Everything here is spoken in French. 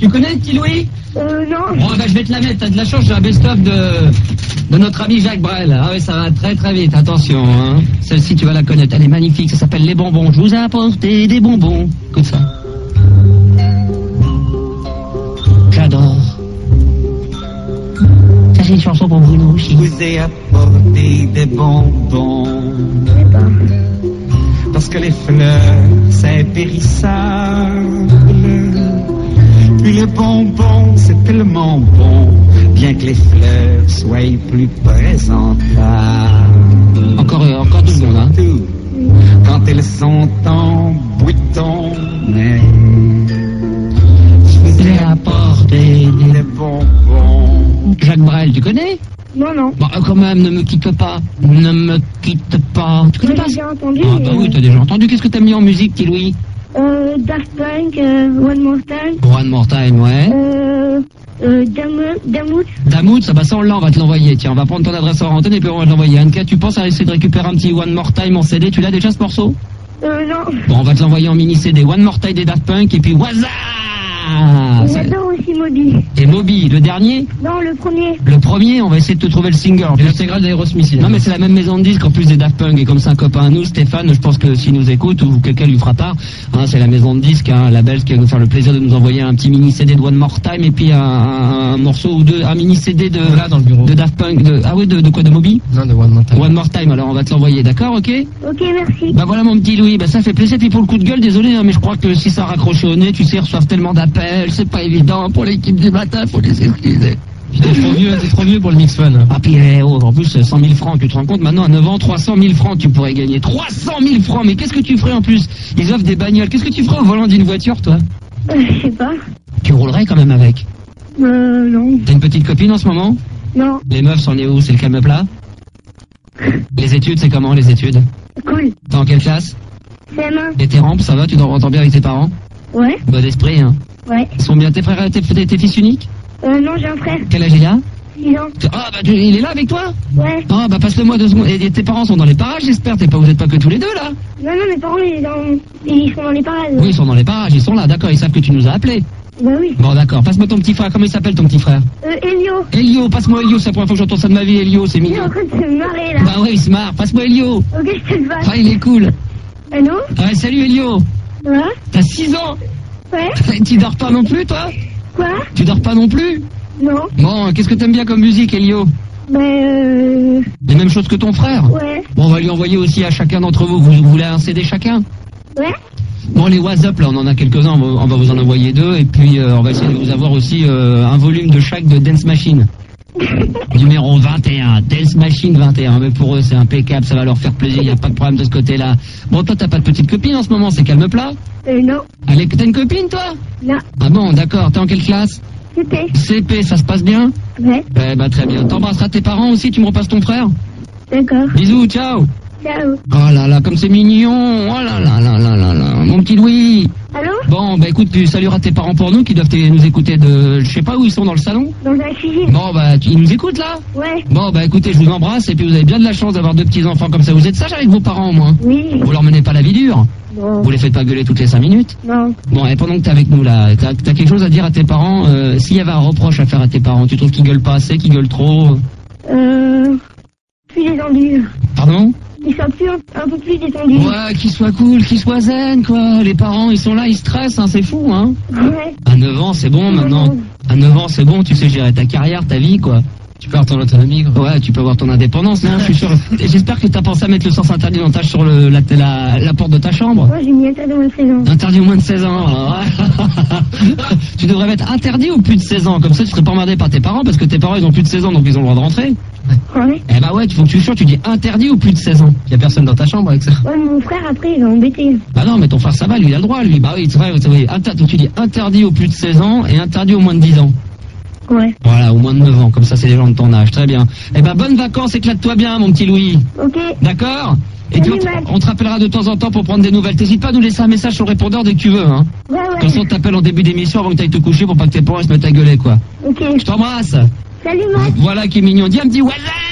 Tu connais Petit Louis? Non. Bon, bah, je vais te la mettre. T'as de la chance, j'ai un best-of de notre ami Jacques Brel. Ah oui, ça va très très vite. Attention, hein. Celle-ci, tu vas la connaître. Elle est magnifique. Ça s'appelle Les Bonbons. Je vous ai apporté des bonbons. Écoute ça. J'adore. Ça, c'est une chanson pour Bruno aussi. Je vous ai apporté des bonbons. Parce que les fleurs, c'est périssable. Puis les bonbons, c'est tellement bon. Bien que les fleurs soient plus présentables. Encore 2 secondes, hein. Tout, quand elles sont en bouton. Mais je vous ai apporté des bonbons. Jacques Brel, tu connais? Non, non. Bon, quand même, ne me quitte pas. Ne me quitte pas. Tu connais J'ai pas? déjà entendu. Ah bah oui, t'as déjà entendu. Qu'est-ce que t'as mis en musique, Petit Louis? Daft Punk, One More Time. One More Time, ouais. Damout. Damoud, ça va ça, on l'a, on va te l'envoyer. Tiens, on va prendre ton adresse en antenne et puis on va te l'envoyer. Anka, tu penses à essayer de récupérer un petit One More Time en CD? Tu l'as déjà ce morceau? Non. Bon, on va te l'envoyer en mini CD. One More Time des Daft Punk et puis Waza. J'adore aussi Moby. Et Moby, le dernier? Non, le premier. Le premier, on va essayer de te trouver le single. Et l'intégrale d'Aerosmith. Non mais c'est la même maison de disques en plus des Daft Punk et comme c'est un copain à nous, Stéphane, je pense que s'il nous écoute ou quelqu'un lui fera part, hein, c'est la maison de disques, hein, la Belge qui va nous faire le plaisir de nous envoyer un petit mini CD de One More Time et puis un morceau ou deux, un mini CD de Là, dans le bureau. de Daft Punk, ah oui de quoi, de Moby? Non, de One More Time. One More Time, alors on va te l'envoyer, d'accord, ok? Ok, merci. Bah voilà mon petit Louis, bah ça fait plaisir, puis pour le coup de gueule, désolé, hein, mais je crois que si ça raccroche au nez, tu sais, ils reçoivent tellement d'appels, c'est pas évident pour l'équipe du matin, faut les excuser. T'es trop vieux pour le mix fun. Ah puis en plus 100 000 francs, tu te rends compte maintenant à 9 ans, 300 000 francs tu pourrais gagner. 300 000 francs, mais qu'est-ce que tu ferais en plus? Ils offrent des bagnoles, qu'est-ce que tu ferais au volant d'une voiture toi? Je sais pas. Tu roulerais quand même avec? Non. T'as une petite copine en ce moment? Non. Les meufs c'en est où? C'est le calme plat? Les études c'est comment les études? Cool. T'es en quelle classe? CM1. Et tes rampes, ça va? Tu t'entends bien avec tes parents? Ouais. Bon esprit hein. Ouais. Ils sont bien tes frères, tes fils uniques? Non, j'ai un frère. Quel âge il a? 6 ans. Ah bah il est là avec toi? Ouais. Ah bah passe-le-moi 2 secondes. Et tes parents sont dans les parages j'espère, vous êtes pas que tous les deux là? Non, mes parents, ils sont dans les parades. Oui ils sont dans les parages, ils sont là, d'accord, ils savent que tu nous as appelés. Bah oui. Bon d'accord, passe-moi ton petit frère, comment il s'appelle ton petit frère? Elio. Elio, passe-moi Elio, c'est la première fois que j'entends ça de ma vie, Elio, c'est Il est mignon. en train de se marrer, là. Bah ouais, il se marre, passe-moi Elio. Ok, je te le passe. Ah, il est cool. Allô? Ouais, salut Elio. Ouais? T'as 6 ans. Ouais? Tu dors pas non plus, toi? Quoi? Tu dors pas non plus? Non. Bon, qu'est-ce que t'aimes bien comme musique, Elio? Les mêmes choses que ton frère? Ouais. Bon, on va lui envoyer aussi à chacun d'entre vous, vous voulez un CD chacun? Ouais? Bon, les WhatsApp, là, on en a quelques-uns, on va vous en envoyer 2, et puis on va essayer de vous avoir aussi un volume de chaque de Dance Machine. Numéro 21, Dance Machine 21, mais pour eux c'est impeccable, ça va leur faire plaisir, il n'y a pas de problème de ce côté-là. Bon, toi t'as pas de petite copine en ce moment, c'est calme plat? Non. Allez, t'as une copine toi? Non. Ah bon, d'accord, t'es en quelle classe? C'était. CP, ça se passe bien? Ouais. Eh bah très bien, t'embrasseras tes parents aussi, tu me repasses ton frère? D'accord. Bisous, ciao. Ciao. Oh là là, comme c'est mignon, oh là là là là là là, mon petit Louis. Allô? Bon, bah écoute, tu salueras tes parents pour nous qui doivent nous écouter je sais pas où ils sont dans le salon. Dans la cuisine. Bon, bah ils nous écoutent là? Ouais. Bon, bah écoutez, je vous embrasse et puis vous avez bien de la chance d'avoir 2 petits-enfants comme ça. Vous êtes sages avec vos parents au moins? Oui. Vous leur menez pas la vie dure? Non. Vous les faites pas gueuler toutes les 5 minutes? Non. Bon, et pendant que t'es avec nous là, t'as quelque chose à dire à tes parents? S'il y avait un reproche à faire à tes parents, tu trouves qu'ils gueulent pas assez, qu'ils gueulent trop? Plus détendu. Pardon? Ils sont un peu plus détendus. Ouais, qu'ils soient cool, qu'ils soient zen, quoi. Les parents, ils sont là, ils stressent, hein, c'est fou, hein. Ouais. À 9 ans, c'est bon maintenant. À 9 ans, c'est bon, tu sais gérer ta carrière, ta vie, quoi. Tu peux avoir ton autonomie, quoi. Ouais, tu peux avoir ton indépendance, non? Je suis sûr. J'espère que t'as pensé à mettre le sens interdit dans sur la porte de ta chambre. Moi, j'ai mis interdit aux 16 ans. Interdit au moins de 16 ans. Ouais. Tu devrais mettre interdit au plus de 16 ans. Comme ça, tu serais pas emmerdé par tes parents parce que tes parents, ils ont plus de 16 ans, donc ils ont le droit de rentrer. Ouais. Eh bah ouais, faut que tu sois sûr, tu dis interdit au plus de 16 ans. Y a personne dans ta chambre avec ça. Ouais, mon frère, après, il va embêter. Bah non, mais ton frère, ça va, lui, il a le droit, lui. Bah oui, c'est vrai, donc tu dis interdit au plus de 16 ans et interdit au moins de 10 ans. Ouais. Voilà, au moins de 9 ans, comme ça, c'est les gens de ton âge. Très bien. Eh ben, bonnes vacances, éclate-toi bien, mon petit Louis. Ok. D'accord? Et puis, Salut, Max. on te rappellera de temps en temps pour prendre des nouvelles. T'hésites pas à nous laisser un message sur le répondeur dès que tu veux, hein. Ouais, De toute façon, ouais. on t'appelle en début d'émission avant que t'ailles te coucher pour pas que tes parents se mettent à gueuler, quoi. Ok. Je t'embrasse. Salut, Max. Voilà qui est mignon. Dis un petit voilà.